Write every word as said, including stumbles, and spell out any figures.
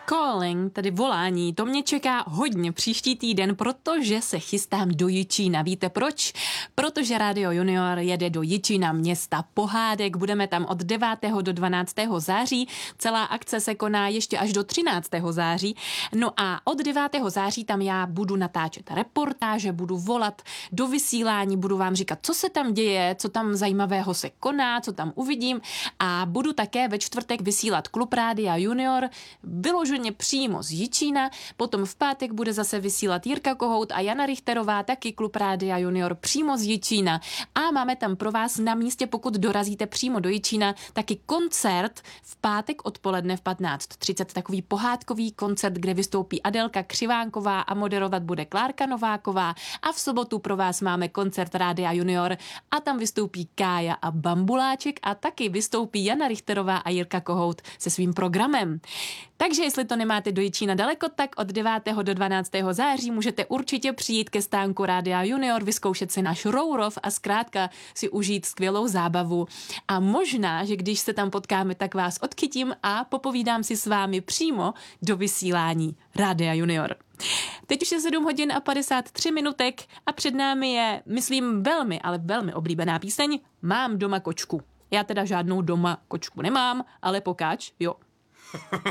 Calling, tedy volání, to mě čeká hodně příští týden, protože se chystám do Jičína. Víte proč? Protože Radio Junior jede do Jičína, města pohádek. Budeme tam od devátého do dvanáctého září. Celá akce se koná ještě až do třináctého září. No a od devátého září tam já budu natáčet reportáže, budu volat do vysílání, budu vám říkat, co se tam děje, co tam zajímavého se koná, co tam uvidím, a budu také ve čtvrtek vysílat Klub Rádia Junior, vyloženě přímo z Jičína, potom v pátek bude zase vysílat Jirka Kohout a Jana Richterová, taky Klub Rádia Junior přímo z Jičína, a máme tam pro vás na místě, pokud dorazíte přímo do Jičína, taky koncert v pátek odpoledne v patnáct třicet, takový pohádkový koncert, kde vystoupí Adelka Křivánková a moderovat bude Klárka Nováková, a v sobotu pro vás máme koncert Rádia Junior a tam vystoupí Kája a Bambuláček a taky vystoupí Jana Richterová a Jirka Kohout se svým programem. Takže jestli to nemáte do Jičína daleko, tak od devátého do dvanáctého září můžete určitě přijít ke stánku Rádia Junior, vyzkoušet si náš rourov a zkrátka si užít skvělou zábavu. A možná, že když se tam potkáme, tak vás odchytím a popovídám si s vámi přímo do vysílání Rádia Junior. Teď už je sedm hodin a padesát tři minutek a před námi je, myslím, velmi, ale velmi oblíbená píseň Mám doma kočku. Já teda žádnou doma kočku nemám, ale pokáč, jo.